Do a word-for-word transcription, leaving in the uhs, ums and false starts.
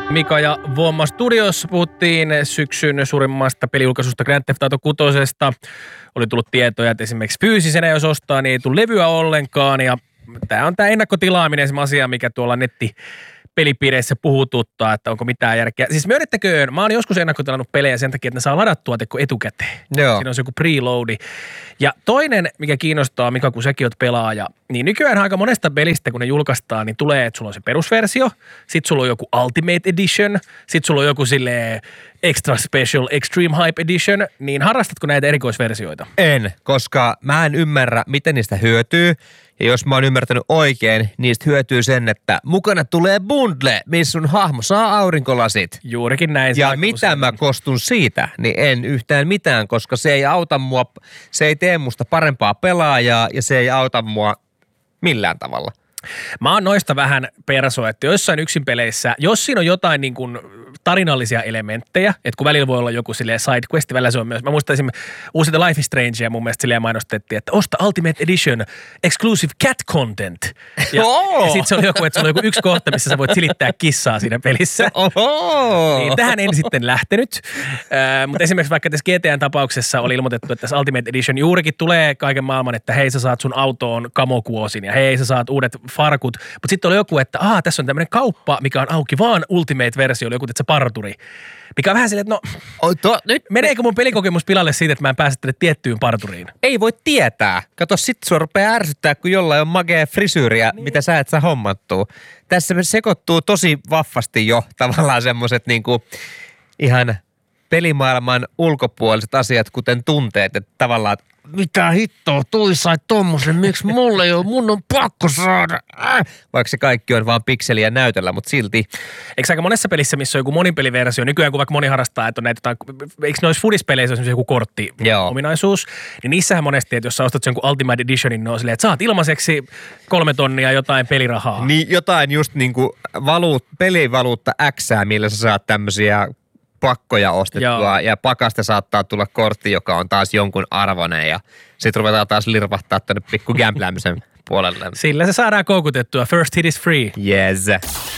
Mika ja Vomma Studios puhuttiin syksyn suurimmasta peliulkaisusta Grand Theft Auto kutosesta. Oli tullut tietoja, että esimerkiksi fyysisenä jos ostaa, niin ei tule levyä ollenkaan. Ja tämä on tämä ennakkotilaaminen esimerkiksi asia, mikä tuolla netti pelipiireissä puhututtaa, että onko mitään järkeä. Siis myönnettäköön, mä oon joskus ennakkotilannut pelejä sen takia, että ne saa ladattua teko etukäteen. Joo. Siinä on se joku preloadi. Ja toinen, mikä kiinnostaa, Mika, kun säkin oot pelaaja, niin nykyään aika monesta pelistä, kun ne julkaistaan, niin tulee, että sulla on se perusversio, sit sulla on joku Ultimate Edition, sit sulla on joku silleen Extra Special Extreme Hype Edition, niin harrastatko näitä erikoisversioita? En, koska mä en ymmärrä, miten niistä hyötyy. Ja jos mä oon ymmärtänyt oikein, niistä hyötyy sen, että mukana tulee bundle, missä sun hahmo saa aurinkolasit. Juurikin näin. Ja mitä mä kostun siitä, niin en yhtään mitään, koska se ei auta mua, se ei tee musta parempaa pelaajaa ja se ei auta mua millään tavalla. Mä oon noista vähän perso, että joissain yksin peleissä, jos siinä on jotain niin kuin tarinallisia elementtejä, että kun välillä voi olla joku silleen side quest, välillä se on myös, mä muistan esimerkiksi uusinta Life is Strangea mun mielestä silleen mainostettiin, että osta Ultimate Edition Exclusive Cat Content. Ja, oh! ja sit se oli joku, että sulla on joku yksi kohta, missä sä voit silittää kissaa siinä pelissä. Oho! Niin tähän en sitten lähtenyt, äh, mutta esimerkiksi vaikka tässä G T A:n tapauksessa oli ilmoitettu, että tässä Ultimate Edition juurikin tulee kaiken maailman, että hei sä saat sun autoon kamokuosin ja hei sä saat uudet farkut, mutta sitten oli joku, että aah, tässä on tämmöinen kauppa, mikä on auki vaan Ultimate-versio, oli joku että se parturi. Mikä on vähän silleen, että no, oh, to, nyt meneekö mun pelikokemus pilalle siitä, että mä en pääse tänne tiettyyn parturiin? Ei voi tietää. Kato, sit sua rupeaa ärsyttää, kun jollain on magea frisyyriä, niin. Mitä sä et saa hommattua. Tässä sekoittuu tosi vaffasti jo tavallaan semmoiset niinku ihan pelimaailman ulkopuoliset asiat, kuten tunteet, että tavallaan, että mitä hittoa, toi sai tommosen, miksi mulle ei ole, mun on pakko saada. Äh. Vaikka se kaikki on vaan pikseliä näytöllä, mutta silti. Eikö aika monessa pelissä, missä on joku monipeliversio, nykyään kun vaikka moni harrastaa, että on näitä, eikö noissa foodispeleissä on joku kortti-ominaisuus, niin niissähän monesti, että jos sä ostat sen joku Ultimate Editionin, niin on silleen, että saat ilmaiseksi kolme tonnia jotain pelirahaa. Niin jotain just niinku valuut, pelivaluutta Xää, millä sä saat tämmöisiä pakkoja ostettua. Joo. Ja pakasta saattaa tulla kortti, joka on taas jonkun arvoinen ja sitten ruvetaan taas lirvahtaa tuonne pikku gämpläämisen puolelle. Sillä se saadaan koukutettua. First hit is free. Yes.